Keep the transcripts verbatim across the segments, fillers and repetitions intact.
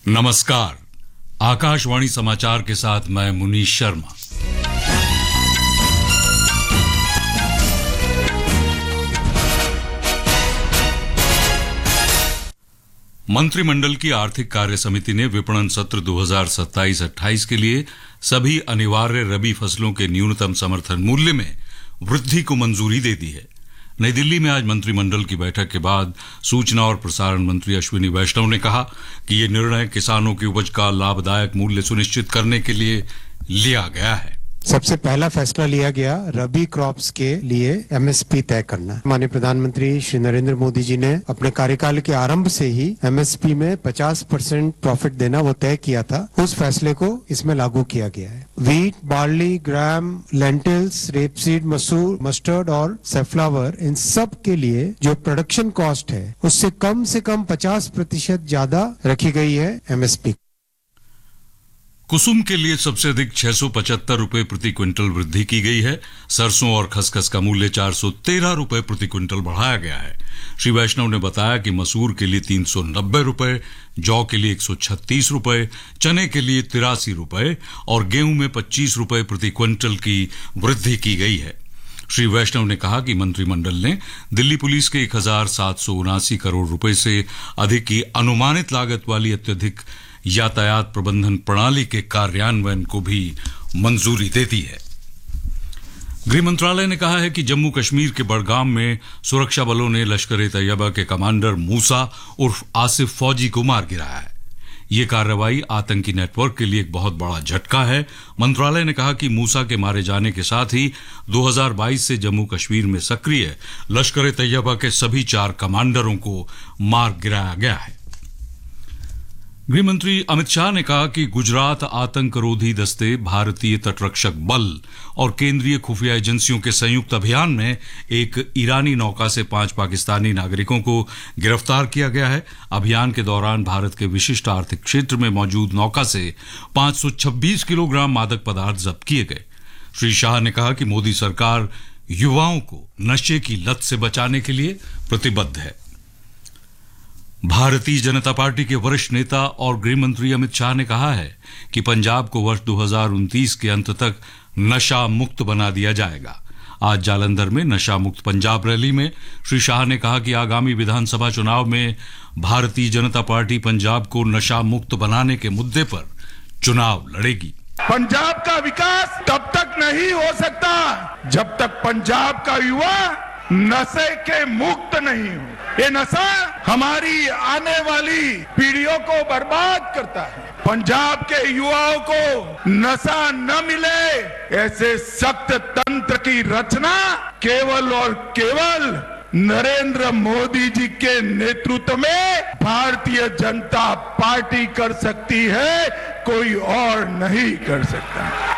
नमस्कार। आकाशवाणी समाचार के साथ मैं मुनीश शर्मा। मंत्रिमंडल की आर्थिक कार्य समिति ने विपणन सत्र दो हज़ार सत्ताईस अट्ठाईस के लिए सभी अनिवार्य रबी फसलों के न्यूनतम समर्थन मूल्य में वृद्धि को मंजूरी दे दी है। नई दिल्ली में आज मंत्रिमंडल की बैठक के बाद सूचना और प्रसारण मंत्री अश्विनी वैष्णव ने कहा कि ये निर्णय किसानों की उपज का लाभदायक मूल्य सुनिश्चित करने के लिए लिया गया है। सबसे पहला फैसला लिया गया रबी क्रॉप्स के लिए एमएसपी तय करना। माननीय प्रधानमंत्री श्री नरेंद्र मोदी जी ने अपने कार्यकाल के आरंभ से ही एमएसपी में पचास परसेंट प्रॉफिट देना वो तय किया था। उस फैसले को इसमें लागू किया गया है। वीट, बार्ली, ग्राम, लेंटिल्स, रेपसीड, मसूर, मस्टर्ड और सैफ्लावर, इन सब के लिए जो प्रोडक्शन कॉस्ट है उससे कम से कम पचास प्रतिशत ज्यादा रखी गई है एमएसपी। कुसुम के लिए सबसे अधिक छह सौ पचहत्तर रुपए प्रति क्विंटल वृद्धि की गई है। सरसों और खसखस का मूल्य चार सौ तेरह रुपए प्रति क्विंटल बढ़ाया गया है। श्री वैष्णव ने बताया कि मसूर के लिए तीन सौ नब्बे रुपए, जौ के लिए एक सौ छत्तीस रुपए, चने के लिए तिरासी रुपए और गेहूं में पच्चीस रुपए प्रति क्विंटल की वृद्धि की गई है। श्री वैष्णव ने कहा कि मंत्रिमंडल ने दिल्ली पुलिस के एक हजार सात सौ उनासी करोड़ रुपए से अधिक की अनुमानित लागत वाली अत्यधिक यातायात प्रबंधन प्रणाली के कार्यान्वयन को भी मंजूरी दे दी है। गृह मंत्रालय ने कहा है कि जम्मू कश्मीर के बड़गाम में सुरक्षा बलों ने लश्कर-ए-तैयबा के कमांडर मूसा उर्फ आसिफ फौजी को मार गिराया है। ये कार्रवाई आतंकी नेटवर्क के लिए एक बहुत बड़ा झटका है। मंत्रालय ने कहा कि मूसा के मारे जाने के साथ ही दो हज़ार बाईस से जम्मू कश्मीर में सक्रिय लश्कर-ए-तैयबा के सभी चार कमांडरों को मार गिराया गया है। गृह मंत्री अमित शाह ने कहा कि गुजरात आतंकरोधी दस्ते, भारतीय तटरक्षक बल और केंद्रीय खुफिया एजेंसियों के संयुक्त अभियान में एक ईरानी नौका से पांच पाकिस्तानी नागरिकों को गिरफ्तार किया गया है। अभियान के दौरान भारत के विशिष्ट आर्थिक क्षेत्र में मौजूद नौका से पांच सौ छब्बीस किलोग्राम मादक पदार्थ जब्त किए गए। श्री शाह ने कहा कि मोदी सरकार युवाओं को नशे की लत से बचाने के लिए प्रतिबद्ध है। भारतीय जनता पार्टी के वरिष्ठ नेता और गृह मंत्री अमित शाह ने कहा है कि पंजाब को वर्ष दो हज़ार उनतीस के अंत तक नशा मुक्त बना दिया जाएगा। आज जालंधर में नशा मुक्त पंजाब रैली में श्री शाह ने कहा कि आगामी विधानसभा चुनाव में भारतीय जनता पार्टी पंजाब को नशा मुक्त बनाने के मुद्दे पर चुनाव लड़ेगी। पंजाब का विकास तब तक नहीं हो सकता जब तक पंजाब का युवा नशे के मुक्त नहीं हो। ये नशा हमारी आने वाली पीढ़ियों को बर्बाद करता है। पंजाब के युवाओं को नशा न मिले, ऐसे सख्त तंत्र की रचना केवल और केवल नरेंद्र मोदी जी के नेतृत्व में भारतीय जनता पार्टी कर सकती है, कोई और नहीं कर सकता।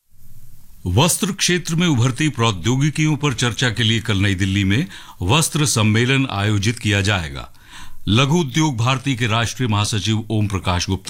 वस्त्र क्षेत्र में उभरती प्रौद्योगिकियों पर चर्चा के लिए कल नई दिल्ली में वस्त्र सम्मेलन आयोजित किया जाएगा। लघु उद्योग भारती के राष्ट्रीय महासचिव ओम प्रकाश गुप्ता